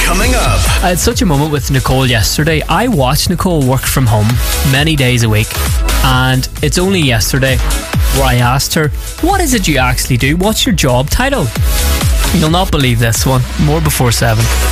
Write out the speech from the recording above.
Coming up. I had such a moment with Nicole yesterday. I watched Nicole work from home many days a week, and it's only yesterday where I asked her, what is it you actually do? What's your job title? You'll not believe this one. More before 7.